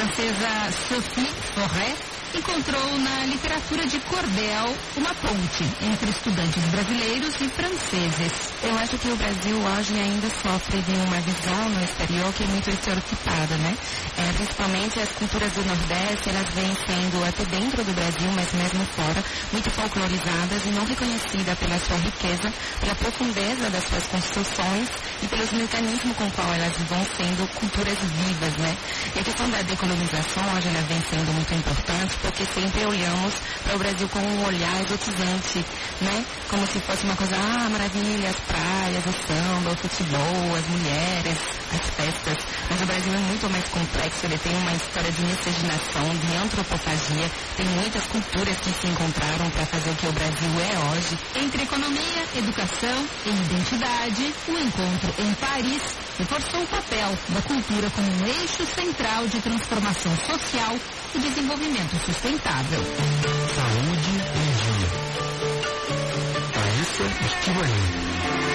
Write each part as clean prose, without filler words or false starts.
francesa Sophie Forret encontrou na literatura de cordel uma ponte entre estudantes brasileiros e franceses. Eu acho que o Brasil hoje ainda sofre de uma visão no exterior que é muito estereotipada, né? Principalmente as culturas do Nordeste, elas vêm sendo até dentro do Brasil, mas mesmo fora, muito folclorizadas e não reconhecidas pela sua riqueza, pela profundeza das suas construções e pelos mecanismos com qual elas vão sendo culturas vivas, né? E a questão da decolonização hoje ela vem sendo muito importante, porque sempre olhamos para o Brasil com um olhar exotizante, né? Como se fosse uma coisa, maravilha, as praias, o samba, o futebol, as mulheres, as festas. Mas o Brasil é muito mais complexo, ele tem uma história de miscigenação, de antropofagia, tem muitas culturas que se encontraram para fazer o que o Brasil é hoje. Entre economia, educação e identidade, o encontro em Paris reforçou o papel da cultura como um eixo central de transformação social e desenvolvimento sustentável. Saúde em Dia. Raíssa Estivani.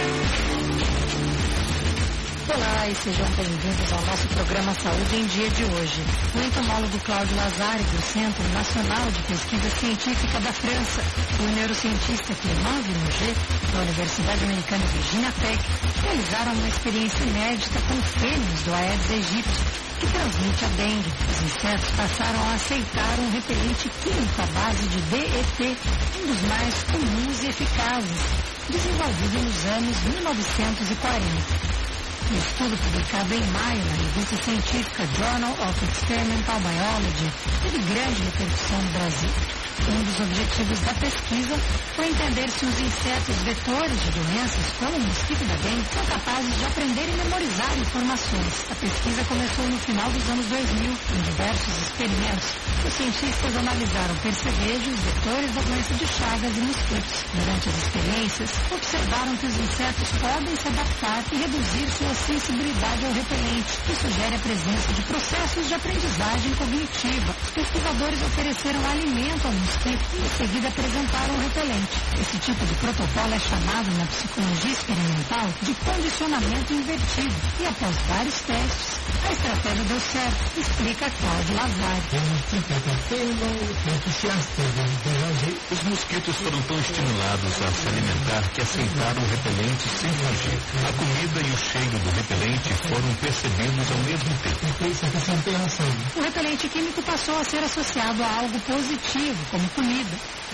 Olá e sejam bem-vindos ao nosso programa Saúde em Dia de hoje. O entomólogo Cláudio Lazari, do Centro Nacional de Pesquisa Científica da França, e o neurocientista Clément Vilmouget, da Universidade Americana Virginia Tech, realizaram uma experiência inédita com fêmeas do Aedes aegypti, que transmite a dengue. Os insetos passaram a aceitar um repelente químico à base de DET, um dos mais comuns e eficazes, desenvolvido nos anos 1940. Um estudo publicado em maio na revista científica Journal of Experimental Biology teve grande repercussão no Brasil. Um dos objetivos da pesquisa foi entender se os insetos vetores de doenças, como o mosquito da dengue, são capazes de aprender e memorizar informações. A pesquisa começou no final dos anos 2000, em diversos experimentos. Os cientistas analisaram percevejos, vetores da doença de Chagas e mosquitos. Durante as experiências, observaram que os insetos podem se adaptar e reduzir sua sensibilidade ao repelente, que sugere a presença de processos de aprendizagem cognitiva. Os pesquisadores ofereceram alimento ao mosquito e em seguida apresentaram o repelente. Esse tipo de protocolo é chamado na psicologia experimental de condicionamento invertido. E após vários testes, a estratégia deu certo, explica Cláudio Lazari. Os mosquitos foram tão estimulados a se alimentar que aceitaram o repelente sem fugir. A comida e o cheiro do repelente foram percebidos ao mesmo tempo. O repelente químico passou a ser associado a algo positivo, como comida.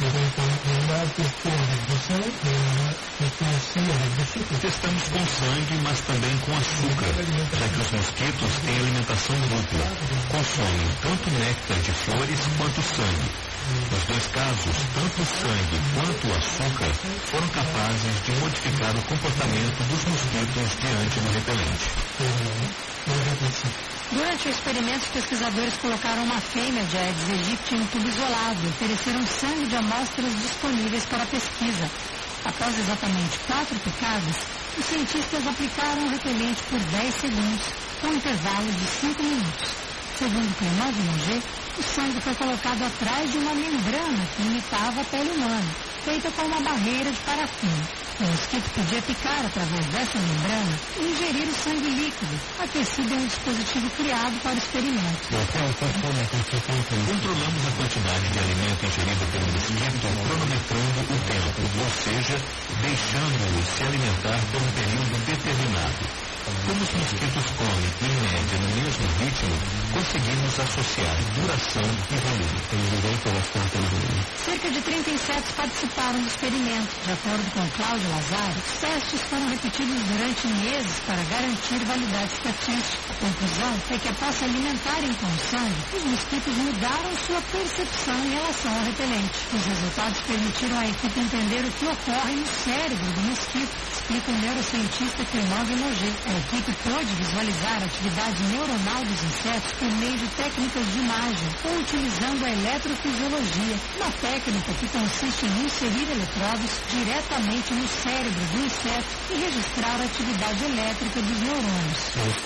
Testamos com sangue, mas também com açúcar, já que os mosquitos têm alimentação dupla. Consomem tanto néctar de flores quanto sangue. Nos dois casos, tanto o sangue quanto o açúcar foram capazes de modificar o comportamento dos mosquitos diante do repelente. Durante o experimento, os pesquisadores colocaram uma fêmea de Aedes aegypti em um tubo isolado e ofereceram sangue de amostras disponíveis para a pesquisa. Após exatamente 4 picadas, os cientistas aplicaram o repelente por 10 segundos, com um intervalo de 5 minutos. Segundo Clément Vilmouget, o sangue foi colocado atrás de uma membrana que imitava a pele humana, feita com uma barreira de parafina. O mosquito podia picar através dessa membrana e ingerir o sangue líquido, aquecido em um dispositivo criado para o experimento. Controlamos a quantidade de alimento ingerido pelo mosquito, cronometrando o tempo, ou seja, deixando-o se alimentar por um período determinado. Como os mosquitos comem, em média, no mesmo ritmo, conseguimos associar duração e volume. Cerca de 30 insetos participaram do experimento. De acordo com Cláudio Lazari, os testes foram repetidos durante meses para garantir validade estatística. A conclusão é que após se alimentarem com o sangue, os mosquitos mudaram sua percepção em relação ao repelente. Os resultados permitiram à equipe entender o que ocorre no cérebro do mosquito, explica o neurocientista Clément Vilmouget. A equipe pôde visualizar a atividade neuronal dos insetos por meio de técnicas de imagem ou utilizando a eletrofisiologia, uma técnica que consiste em inserir eletrodos diretamente no cérebro do inseto e registrar a atividade elétrica dos neurônios.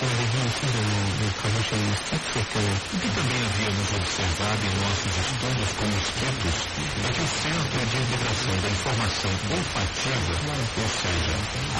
O que também havíamos observado em nossos estudos com mosquitos é que o Centro de Integração da Informação Olfativa, ou seja,